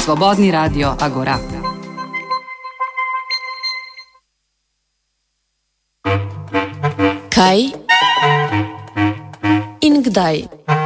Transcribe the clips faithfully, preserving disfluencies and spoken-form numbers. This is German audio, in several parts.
Svobodni radio Agora. Kaj in kdaj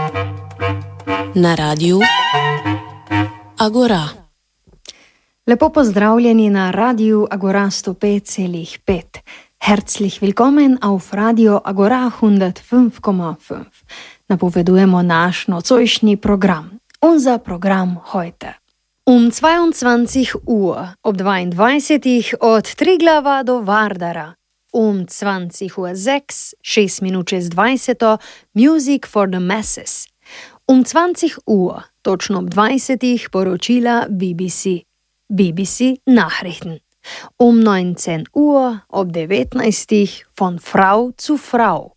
na radiju Agora. Lepo pozdravljeni na radiju Agora sto pet celih pet. Herzlich willkommen auf Radio Agora hundertfünf Komma fünf. Napovedujemo naš nocojšnji program. Unser Programm heute. Um zweiundzwanzig Uhr, ob dvaindvajset od Triglava do Vardara. Um zwanzig Uhr sechs, šest minut čez dvajset, Music for the Masses. Um zwanzig Uhr, točno ob dvajset, poročila B B C. B B C Nachrichten. Um neunzehn Uhr, ob devetnajst, von Frau zu Frau.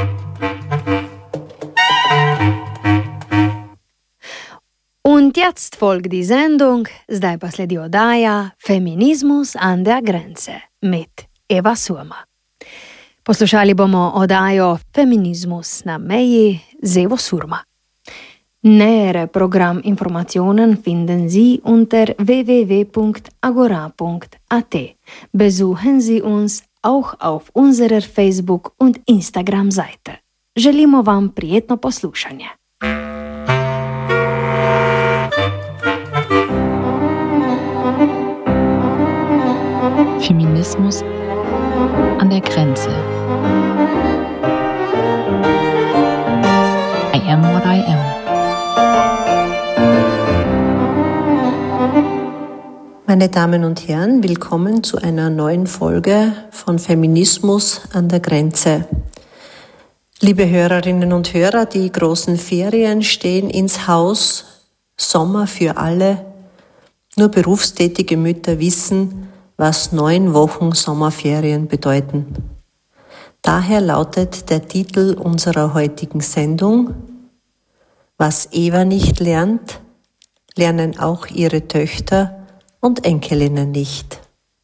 Und jetzt folgt die Sendung, zdaj pa sledi oddaja Feminismus an der Grenze mit Eva Surma. Poslušali bomo oddajo Feminismus na meji z Evo Surma. Nähere Programminformationen finden Sie unter w w w punkt agora punkt a t. Besuchen Sie uns auch auf unserer Facebook- und Instagram-Seite. Želimo vam prijetno poslušanje. Feminismus an der Grenze. I am what I am. Meine Damen und Herren, willkommen zu einer neuen Folge von Feminismus an der Grenze. Liebe Hörerinnen und Hörer, die großen Ferien stehen ins Haus. Sommer für alle. Nur berufstätige Mütter wissen, was neun Wochen Sommerferien bedeuten. Daher lautet der Titel unserer heutigen Sendung: Was Eva nicht lernt, lernen auch ihre Töchter und Enkelinnen nicht.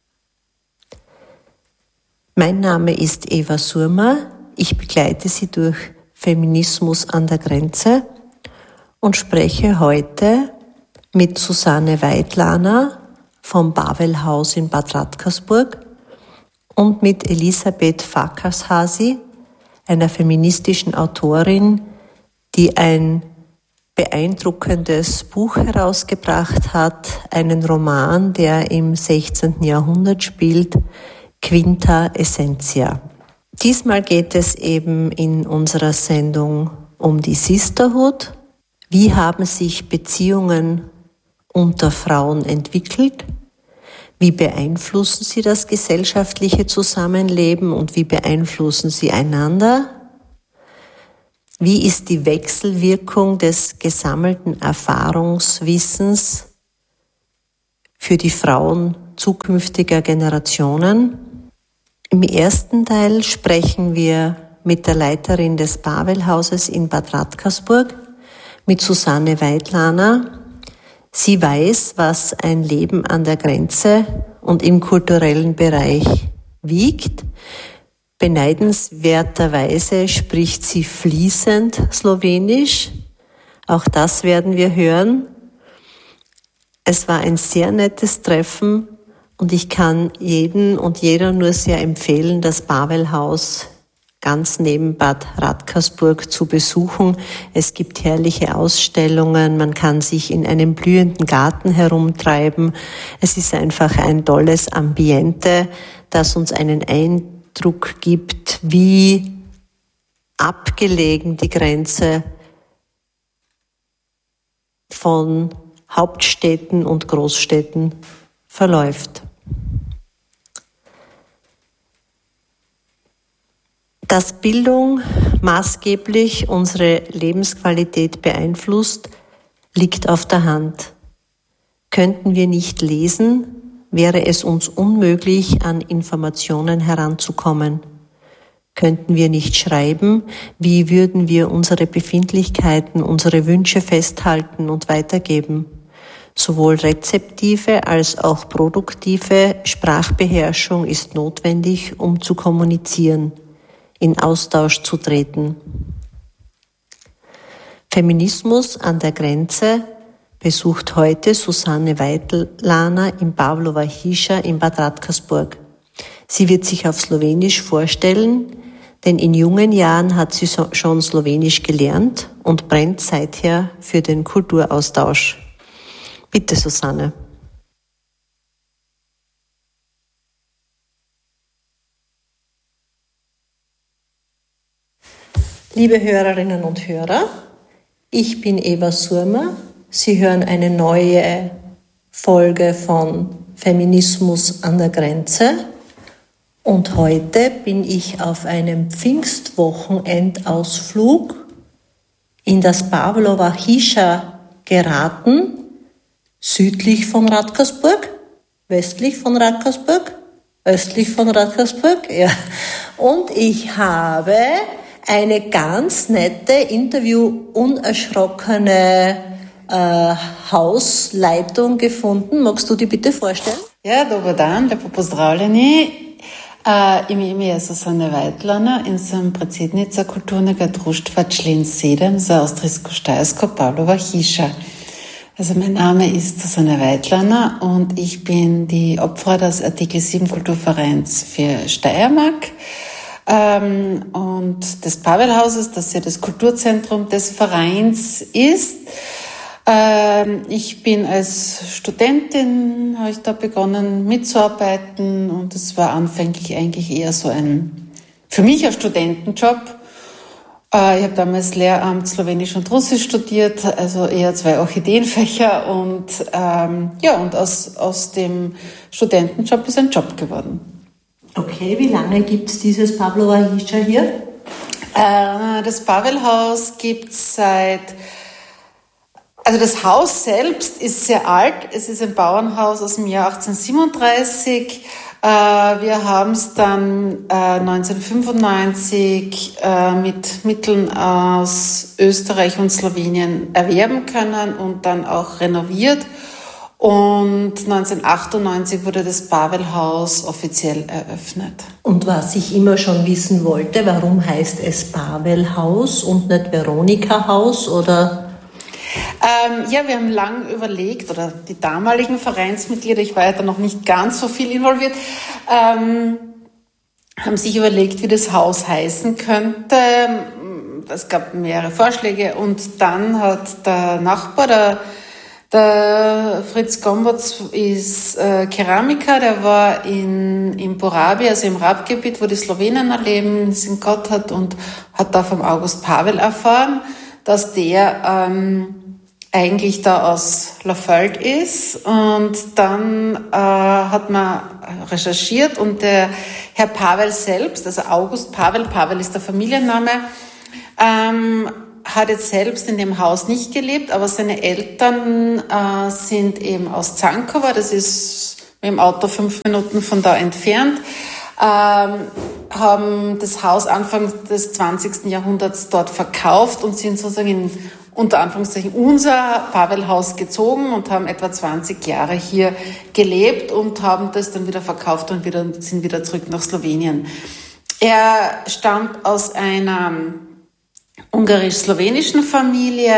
Mein Name ist Eva Surma. Ich begleite Sie durch Feminismus an der Grenze und spreche heute mit Susanne Weidlaner vom Babelhaus in Bad Radkersburg und mit Elisabeth Farkashasi, einer feministischen Autorin, die ein beeindruckendes Buch herausgebracht hat, einen Roman, der im sechzehnten Jahrhundert spielt, Quinta Essentia. Diesmal geht es eben in unserer Sendung um die Sisterhood. Wie haben sich Beziehungen unter Frauen entwickelt? Wie beeinflussen sie das gesellschaftliche Zusammenleben und wie beeinflussen sie einander? Wie ist die Wechselwirkung des gesammelten Erfahrungswissens für die Frauen zukünftiger Generationen? Im ersten Teil sprechen wir mit der Leiterin des Babelhauses in Bad Radkersburg, mit Susanne Weidlaner. Sie weiß, was ein Leben an der Grenze und im kulturellen Bereich wiegt. Beneidenswerterweise spricht sie fließend Slowenisch. Auch das werden wir hören. Es war ein sehr nettes Treffen und ich kann jeden und jeder nur sehr empfehlen, das Babelhaus ganz neben Bad Radkersburg zu besuchen. Es gibt herrliche Ausstellungen, man kann sich in einem blühenden Garten herumtreiben. Es ist einfach ein tolles Ambiente, das uns einen Eindruck gibt, wie abgelegen die Grenze von Hauptstädten und Großstädten verläuft. Dass Bildung maßgeblich unsere Lebensqualität beeinflusst, liegt auf der Hand. Könnten wir nicht lesen, wäre es uns unmöglich, an Informationen heranzukommen. Könnten wir nicht schreiben, wie würden wir unsere Befindlichkeiten, unsere Wünsche festhalten und weitergeben? Sowohl rezeptive als auch produktive Sprachbeherrschung ist notwendig, um zu kommunizieren, in Austausch zu treten. Feminismus an der Grenze besucht heute Susanne Weitlana im Pavlova Hiša in Bad Radkersburg. Sie wird sich auf Slowenisch vorstellen, denn in jungen Jahren hat sie so schon Slowenisch gelernt und brennt seither für den Kulturaustausch. Bitte, Susanne. Liebe Hörerinnen und Hörer, ich bin Eva Surma. Sie hören eine neue Folge von Feminismus an der Grenze. Und heute bin ich auf einem Pfingstwochenendausflug in das Pavlova Hiša geraten, südlich von Radkersburg, westlich von Radkersburg, östlich von Radkersburg, ja. Und ich habe eine ganz nette, interview-unerschrockene äh, Hausleitung gefunden. Magst du die bitte vorstellen? Ja, dobar dan, lepo pozdravljeni. Uh, ime ime je Susanne Weitlana in sem predsednica kulturnega društva Člen sedem za Avstrijsko-Štajersko Pavlova Hiša. Also mein Name ist Susanne Weitlana und ich bin die Obfrau des Artikel sieben Kulturvereins für Steiermark ähm, und des Pavelhauses, das ja das Kulturzentrum des Vereins ist. Ich bin als Studentin, habe ich da begonnen mitzuarbeiten und es war anfänglich eigentlich eher so ein, für mich ein Studentenjob. Ich habe damals Lehramt Slowenisch und Russisch studiert, also eher zwei Orchideenfächer und ähm, ja, und aus, aus dem Studentenjob ist ein Job geworden. Okay, wie lange gibt es dieses Pavlova Hiša hier? Äh, das Pavelhaus gibt es seit Also das Haus selbst ist sehr alt. Es ist ein Bauernhaus aus dem Jahr achtzehnhundertsiebenunddreißig. Wir haben es dann neunzehnhundertfünfundneunzig mit Mitteln aus Österreich und Slowenien erwerben können und dann auch renoviert. Und neunzehnhundertachtundneunzig wurde das Pavelhaus offiziell eröffnet. Und was ich immer schon wissen wollte, warum heißt es Pavelhaus und nicht Veronika-Haus oder... Ähm, ja, wir haben lang überlegt, oder die damaligen Vereinsmitglieder, ich war ja da noch nicht ganz so viel involviert, ähm, haben sich überlegt, wie das Haus heißen könnte. Es gab mehrere Vorschläge und dann hat der Nachbar, der, der Fritz Gomberts, ist äh, Keramiker, der war in, in Borabi, also im Rabgebiet, wo die Slowenen leben, ist in Gotthard und hat da vom August Pavel erfahren, dass der ähm, eigentlich da aus Lafeld ist und dann äh, hat man recherchiert und der Herr Pavel selbst, also August Pavel, Pavel ist der Familienname, ähm, hat jetzt selbst in dem Haus nicht gelebt, aber seine Eltern äh, sind eben aus Zankova, das ist mit dem Auto fünf Minuten von da entfernt, ähm, haben das Haus Anfang des zwanzigsten Jahrhunderts dort verkauft und sind sozusagen in unter Anführungszeichen unser Pavelhaus gezogen und haben etwa zwanzig Jahre hier gelebt und haben das dann wieder verkauft und wieder, sind wieder zurück nach Slowenien. Er stammt aus einer ungarisch-slowenischen Familie,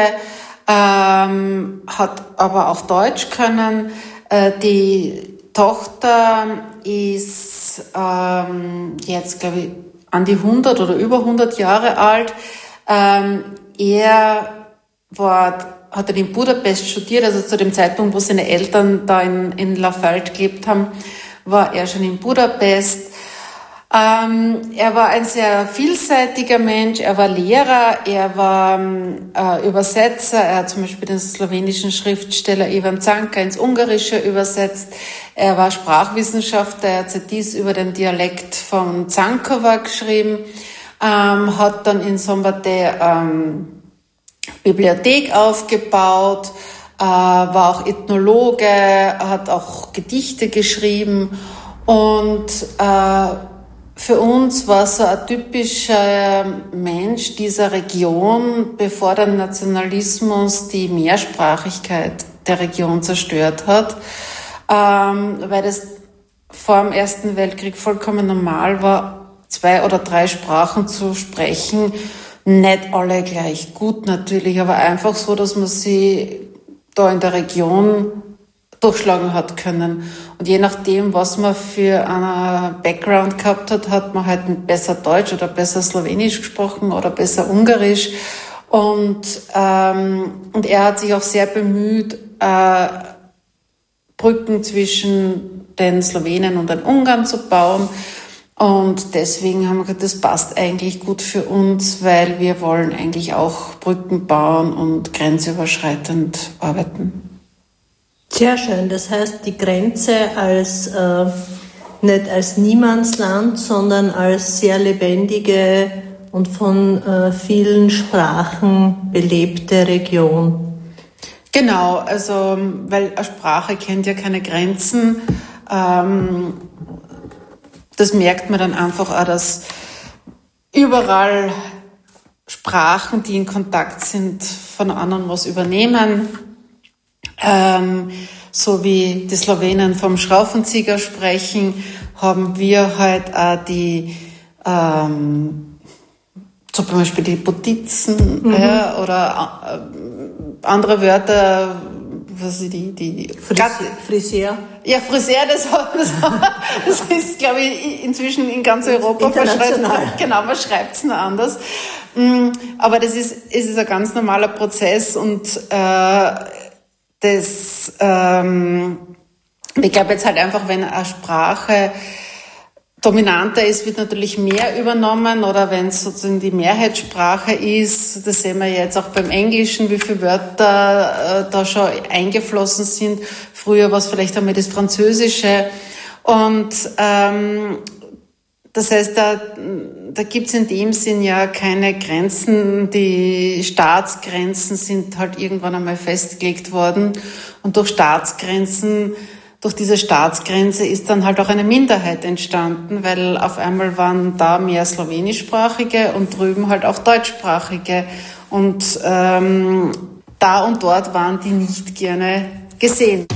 ähm, hat aber auch Deutsch können. Äh, die Tochter ist ähm, jetzt, glaube ich, an die hundert oder über hundert Jahre alt. Ähm, er war, hat er in Budapest studiert, also zu dem Zeitpunkt, wo seine Eltern da in, in Lafeld gelebt haben, war er schon in Budapest. Ähm, er war ein sehr vielseitiger Mensch, er war Lehrer, er war äh, Übersetzer, er hat zum Beispiel den slowenischen Schriftsteller Ivan Canka ins Ungarische übersetzt, er war Sprachwissenschaftler, er hat C Ds über den Dialekt von Zankova geschrieben, ähm, hat dann in Szombathely ähm, Bibliothek aufgebaut, äh, war auch Ethnologe, hat auch Gedichte geschrieben und äh, für uns war so ein typischer Mensch dieser Region, bevor der Nationalismus die Mehrsprachigkeit der Region zerstört hat, ähm, weil das vor dem Ersten Weltkrieg vollkommen normal war, zwei oder drei Sprachen zu sprechen. Nicht alle gleich gut natürlich, aber einfach so, dass man sie da in der Region durchschlagen hat können. Und je nachdem, was man für einen Background gehabt hat, hat man halt besser Deutsch oder besser Slowenisch gesprochen oder besser Ungarisch. Und, ähm, und er hat sich auch sehr bemüht, äh, Brücken zwischen den Slowenen und den Ungarn zu bauen. Und deswegen haben wir gesagt, das passt eigentlich gut für uns, weil wir wollen eigentlich auch Brücken bauen und grenzüberschreitend arbeiten. Sehr schön. Das heißt, die Grenze als äh, nicht als Niemandsland, sondern als sehr lebendige und von äh, vielen Sprachen belebte Region. Genau, also weil eine Sprache kennt ja keine Grenzen. Ähm, das merkt man dann einfach auch, dass überall Sprachen, die in Kontakt sind, von anderen was übernehmen. Ähm, so wie die Slowenen vom Schraubenzieher sprechen, haben wir halt auch die ähm, zum Beispiel die Botizen, mhm. ja, oder äh, andere Wörter, was ich, die, die, Friseur. Friseur. Ja, Friseur, das, das, das ist, glaube ich, inzwischen in ganz Europa international. Genau, man schreibt es noch anders. Aber das ist, es ist ein ganz normaler Prozess und äh, das, ähm, ich glaube jetzt halt einfach, wenn eine Sprache dominanter ist, wird natürlich mehr übernommen, oder wenn es sozusagen die Mehrheitssprache ist, das sehen wir jetzt auch beim Englischen, wie viele Wörter äh, da schon eingeflossen sind. Früher war es vielleicht einmal das Französische. Und ähm, das heißt, da, da gibt es in dem Sinn ja keine Grenzen. Die Staatsgrenzen sind halt irgendwann einmal festgelegt worden. Und durch Staatsgrenzen Durch diese Staatsgrenze ist dann halt auch eine Minderheit entstanden, weil auf einmal waren da mehr Slowenischsprachige und drüben halt auch Deutschsprachige. Und ähm, da und dort waren die nicht gerne gesehen.